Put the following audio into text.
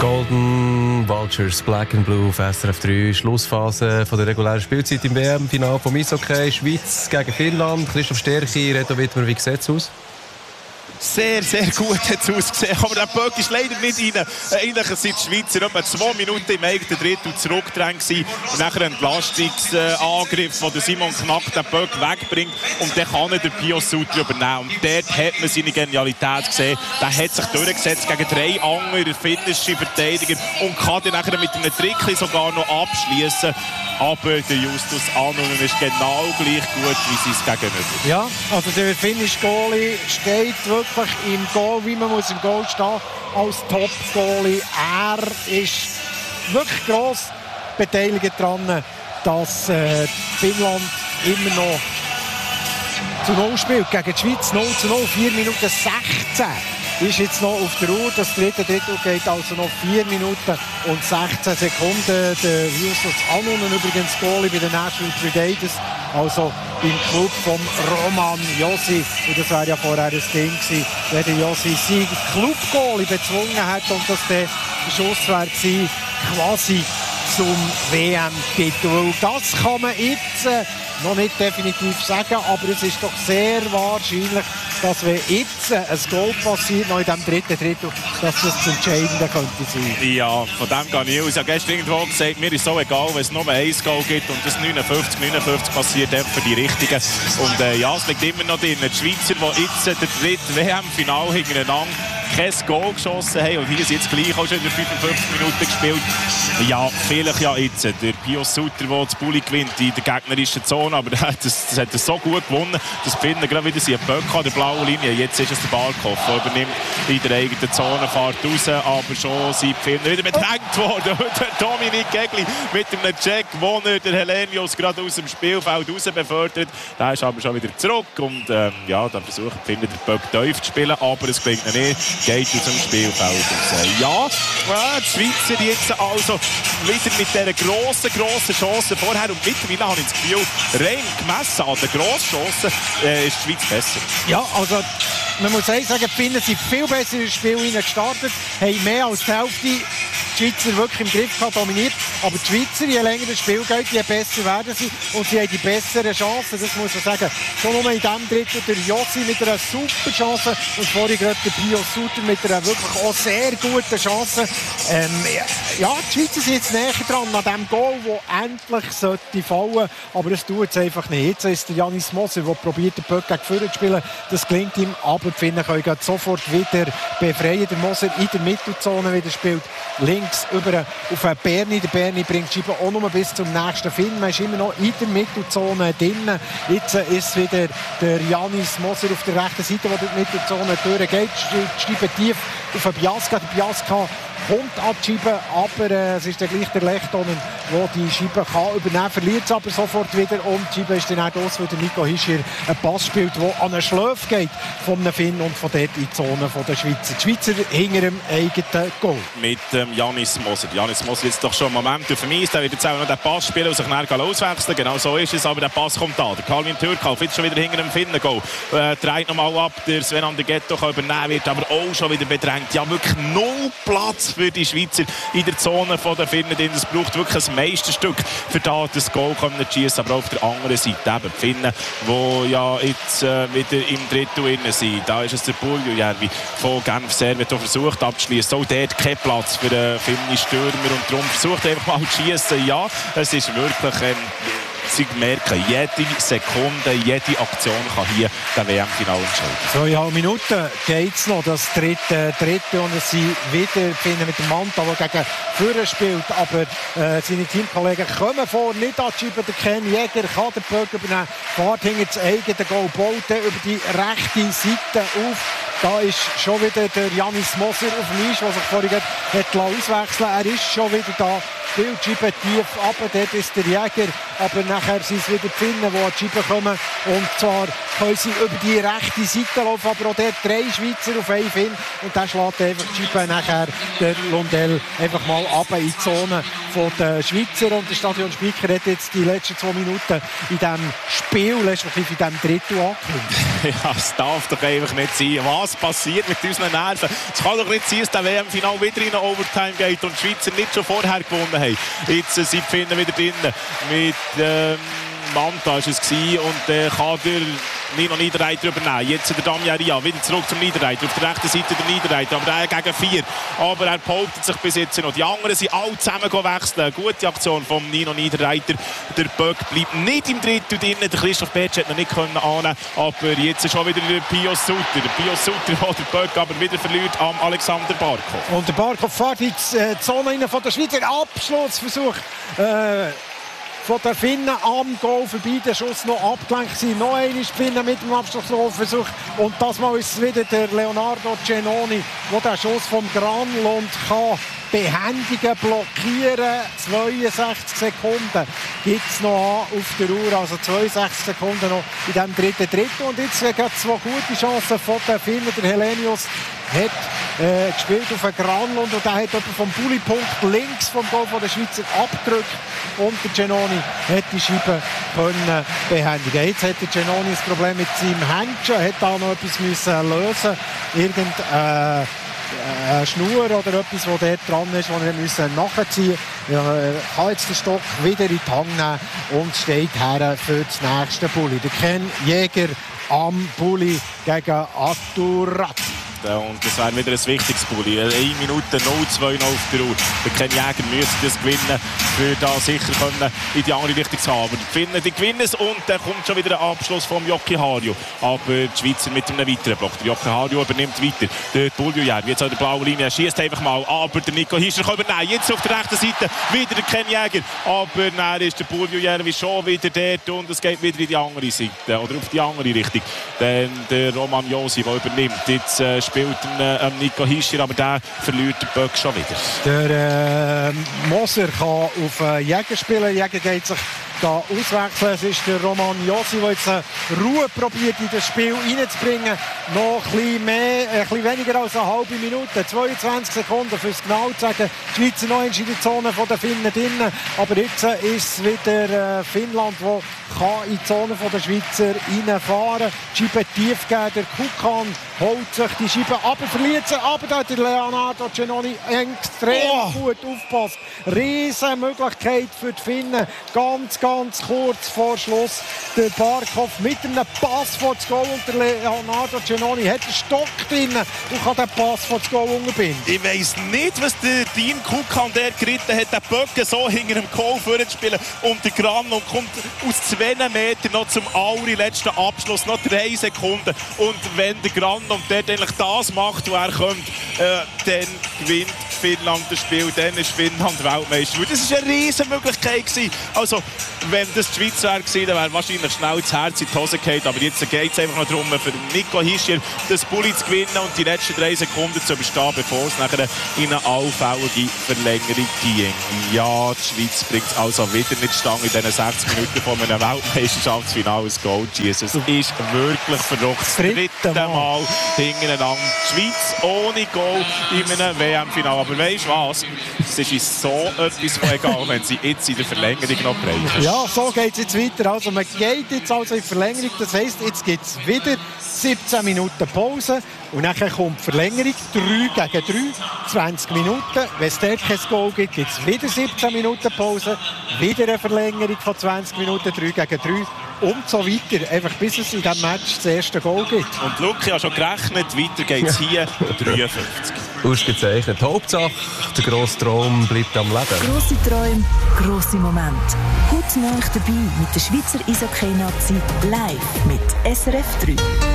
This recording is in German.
Golden Vultures, Black and Blue auf SRF 3. Schlussphase von der regulären Spielzeit im WM-Final vom Eishockey. Schweiz gegen Finnland. Christoph Stärchi, Reto Wittmer, wie sieht es aus? Sehr, sehr gut hat es ausgesehen. Aber der Böck ist leider nicht rein. Eigentlich sind die Schweizer etwa 2 Minuten im eigenen Drittel zurückgedrängt gewesen. Und nachher ein Belastungsangriff, wo der Simon Knack den Böck wegbringt. Und dann kann er den Pio Suter übernehmen. Und dort hat man seine Genialität gesehen. Der hat sich durchgesetzt gegen 3 andere finnische Verteidiger und kann dann nachher mit einem Trick sogar noch abschließen. Aber der Justus Annunen ist genau gleich gut wie sein Gegenüber. Ja, also der finnische Goalie steht wirklich im Goal, wie man muss im Goal stehen als Top-Goalie. Er ist wirklich gross beteiligt daran, dass Finnland immer noch zu 0 spielt. Gegen die Schweiz 0:0, 4 Minuten 16. Ist jetzt noch auf der Uhr. Das dritte Drittel geht also noch 4 Minuten und 16 Sekunden. Der Justus Annunen übrigens Goalie bei den Nashville Predators, also im Club von Roman Josi. Und das wäre ja vorher ein Ding gewesen, wenn der Josi seinen Club-Goalie bezwungen hat und das der Schuss wäre gewesen, quasi zum WM-Titel. Das kann man jetzt noch nicht definitiv sagen, aber es ist doch sehr wahrscheinlich, dass wenn jetzt ein Goal passiert, noch in diesem dritten Drittel, dass das Entscheidende könnte sein. Ja, von dem gehe ich aus. Ich habe gestern irgendwo gesagt, mir ist so egal, wenn es nur ein Goal gibt und das 59 passiert einfach für die Richtigen. Und ja, es liegt immer noch drin. Die Schweizer, die jetzt das dritte WM-Final hintereinander kein Goal geschossen haben und hier sind jetzt gleich auch schon in 55 Minuten gespielt. Ja, vielleicht ja jetzt. Der Pio Suter, der das Bulli gewinnt in der gegnerischen Zone, aber das hat er so gut gewonnen, dass die Finnen gerade wieder seinen Böck an der blauen Linie. Jetzt ist es der Barkov, der übernimmt in der eigenen Zone, fährt raus, aber schon sind die Finnen wieder bedrängt worden. Der Dominik Gegli mit einem Check, wo er den Helenius gerade aus dem Spielfeld raus befördert. Der ist aber schon wieder zurück und ja, dann versucht die Finnen den Böck tief zu spielen, aber es gelingt nicht. Geht aus dem Spielfeld raus. Ja, die Schweizer jetzt also wieder mit dieser grossen Chance vorher. Und mittlerweile habe ich das Gefühl, rein gemessen an den Grosschancen ist die Schweiz besser. Ja, also man muss sagen, die Finnen sind viel besser ins Spiel gestartet, haben mehr als die Hälfte die Schweizer wirklich im Griff gehabt, dominiert. Aber die Schweizer, je länger das Spiel geht, je besser werden sie. Und sie haben die besseren Chancen, das muss man sagen. Schon nur in diesem Drittel der Josi mit einer super Chance und vorhin gerade der Pio Suter mit einer wirklich auch sehr guten Chance. Ja, die Schweizer sind jetzt näher dran an dem Goal, das endlich sollte fallen. Aber es tut es einfach nicht. Jetzt ist der Janis Moser, der probiert, den Böck gegen vorne zu spielen. Das gelingt ihm, aber die Finnen können sofort wieder befreien. Der Moser in der Mittelzone wieder spielt. Links über auf Berni. Der Berni bringt die Scheibe auch noch bis zum nächsten Finn. Man ist immer noch in der Mittelzone drin. Jetzt ist wieder der Janis Moser auf der rechten Seite, der durch die Mittelzone durchgeht. Die Scheibe tief auf den Biasca. Der Biasca kommt an die Scheibe, aber es ist dann gleich der Lechtonen, der die Scheibe kann übernehmen kann, verliert es aber sofort wieder und die Scheibe ist dann auch aus, weil der Nico Hischier einen Pass spielt, der an einen Schläf geht von einem Finn und von dort in die Zone der Schweizer. Die Schweizer hinter dem eigenen Goal. Mit Janis Moser. Janis Moser jetzt doch schon einen Moment vermisst. Er wird jetzt auch noch den Pass spielen und sich nachher auswechseln. Genau so ist es, aber der Pass kommt da. Der Calvin Türkhoff jetzt schon wieder hinter dem Finnen Goal. Dreht nochmal ab, der Sven Andergetto kann übernehmen, wird aber auch schon wieder bedrängt. Ja, wirklich 0 Platz für die Schweizer in der Zone der Finnen. Es braucht wirklich ein Meisterstück, für das Goal zu schießen. Aber auf der anderen Seite eben die Finnen, die ja jetzt wieder im Drittel sind. Da ist es der Puljujärvi von Genf Servet, der versucht abzuschließen. Auch dort kein Platz für den finnischen Stürmer und darum versucht er einfach mal zu schießen. Ja, es ist wirklich... Sie merken, jede Sekunde, jede Aktion kann hier den WM-Final entscheiden. 2,5 Minuten geht es noch, das dritte und es sind wieder Finnen mit dem Manta, der gegen Führer spielt, aber seine Teamkollegen kommen vor, nicht an die Scheibe. Der Ken Jäger kann den Böck übernehmen, fährt hinter das eigene Goal, baut über die rechte Seite auf. Da ist schon wieder der Janis Moser auf dem Eis, der sich vorhin auswechseln. Er ist schon wieder da. Spiel die Scheibe tief runter, dort ist der Jäger, aber nachher sind es wieder die Finnen, die an die Scheibe kommen und zwar können sie über die rechte Seite laufen, aber auch dort 3 Schweizer auf einen Finn und dann schlägt einfach die Scheibe nachher der Lundell einfach mal runter in die Zone von der Schweizer und der Stadion Spiker hat jetzt die letzten 2 Minuten in diesem Spiel, letztlich in diesem Drittel angekündigt. Ja, es darf doch einfach nicht sein. Was passiert mit unseren Nerven? Es kann doch nicht sein, dass der WM-Final wieder in eine Overtime geht und die Schweizer nicht schon vorher gewonnen haben. Jetzt sind die Finnen wieder drinnen. Mit Manta war es und kann der Nino Niederreiter übernehmen. Jetzt der Damien Ria wieder zurück zum Niederreiter. Auf der rechten Seite der Niederreiter, aber er gegen 4. Aber er behauptet sich bis jetzt noch. Die anderen sind alle zusammen wechseln. Gute Aktion vom Nino Niederreiter. Der Böck bleibt nicht im Drittel drin. Der Christoph Betsch hat noch nicht annehmen, aber jetzt ist schon wieder der Pius Sutter. Der Pius Sutter, der Böck aber wieder verliert am Alexander Barkov. Und der Barkov fährt in die Zone rein von der Schweizer. Abschlussversuch von der Finnen am Goal vorbei. Der Schuss noch abgelenkt sein. Noch einmal Finnen mit dem Abschlussversuch. Und das Mal ist es wieder der Leonardo Cenoni, der den Schuss vom Granlund kann behändigen, blockieren. 62 Sekunden gibt es noch auf der Uhr. Also 62 Sekunden noch in diesem dritten Drittel. Und jetzt gibt es 2 gute Chancen von den Finnen. Der Helenius hat gespielt auf den Granlund und der hat vom Bulli-Punkt links vom Goal von der Schweizer abgedrückt und der Cenoni hat die Scheibe können behändigen. Jetzt hat der Cenoni das Problem mit seinem Händchen, hat da noch etwas müssen lösen, irgendeine Schnur oder etwas, das dort dran ist, das er müssen nachziehen musste. Er kann jetzt den Stock wieder in die Hand nehmen und steht her für das nächste Bulli. Der Ken Jäger am Bulli gegen Aturati. Und das wäre wieder ein wichtiges Bulli. 1 Minute 0-2 auf der Uhr. Der Ken Jäger müsste das gewinnen, für da sicher können in die andere Richtung zu haben. Aber die Finnen, die gewinnen es und dann kommt schon wieder ein Abschluss vom Jockey Hario. Aber die Schweizer mit einem weiteren Block. Der Jockey Hario übernimmt weiter. Der Bulli-Jäger, jetzt an der blauen Linie, er schießt einfach mal. Aber der Nico Hischer kann übernehmen. Jetzt auf der rechten Seite wieder der Ken Jäger. Aber dann ist der Bulli-Jäger schon wieder dort und es geht wieder in die andere Seite. Oder auf die andere Richtung. Dann der Roman Josi, der übernimmt. Jetzt spielt Nico Hischer, aber der verliert den Böck schon wieder. Der Moser kann auf Jäger spielen. Jäger geht sich da auswechseln. Es ist der Roman Josi, der jetzt Ruhe probiert, in das Spiel reinzubringen. Noch ein bisschen weniger als eine halbe Minute. 22 Sekunden fürs genau zu sagen. Die Schweizer noch in die Zone von den Finnen drinnen. Aber jetzt ist es wieder Finnland, der kann in die Zone der Schweizer reinfahren. Die Scheibe tief geben. Der Kukan holt sich die Scheibe ab, verliert sie. Aber da hat der Leonardo Cenoni extrem gut aufgepasst. Riesen Möglichkeit für die Finnen. Ganz kurz vor Schluss. Der Barkov mit einem Pass vor das Goal und der Leonardo Cenoni hat den Stock drin und kann den Pass vor das Goal unterbinden. Ich weiss nicht, was der Dean Kukan der geritten hat, den Böcken so hinter dem Goal vorzuspielen und der Granlund kommt aus 2 Metern noch zum allerletzten Abschluss, noch 3 Sekunden. Und wenn der Granlund dort eigentlich das macht, was er könnte, dann gewinnt Finnland das Spiel, dann ist Finnland Weltmeister. Das war eine riesen Möglichkeit gewesen. Also, wenn das die Schweiz wäre gewesen, dann wäre wahrscheinlich schnell das Herz in die Hose gefallen. Aber jetzt geht es einfach noch darum, für Nico Hischer das Bulli zu gewinnen und die letzten 3 Sekunden zu überstehen, bevor es nachher in eine allfällige Verlängerung ging. Ja, die Schweiz bringt es also wieder nicht stange in diesen 60 Minuten von einem Weltmeisterschaftsfinale ein Goal zu schießen. Es ist wirklich verrückt. Das 3. Mal hintereinander. Die Schweiz ohne Goal in einem WM-Finale. Aber weisst du was? Es ist uns so etwas von egal, wenn sie jetzt in der Verlängerung noch bereichen. Ja, so geht es jetzt weiter. Also man geht jetzt also in die Verlängerung. Das heisst, jetzt gibt es wieder 17 Minuten Pause. Und dann kommt die Verlängerung, 3 gegen 3, 20 Minuten. Wenn es dort kein Goal gibt, gibt es wieder 17 Minuten Pause. Wieder eine Verlängerung von 20 Minuten, 3 gegen 3. Und so weiter, einfach bis es in diesem Match das erste Goal gibt. Und Luki hat schon gerechnet, weiter geht es hier 53. Ausgezeichnet. Hauptsache, der grosse Traum bleibt am Leben. Grosse Träume, grosse Momente. Heute Nacht dabei mit der Schweizer Eishockey-Nazi live mit SRF 3.